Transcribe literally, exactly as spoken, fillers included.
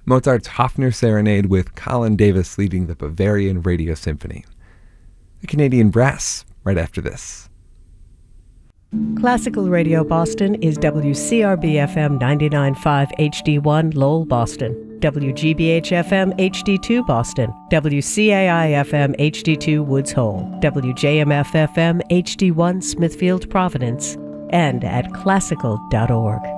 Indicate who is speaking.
Speaker 1: Mozart's Hofner Serenade with Colin Davis leading the Bavarian Radio Symphony. The Canadian Brass right after this.
Speaker 2: Classical Radio Boston is W C R B F M ninety-nine point five H D one Lowell, Boston, W G B H F M H D two Boston, W C A I F M H D two Woods Hole, W J M F F M H D one Smithfield, Providence, and at classical dot org.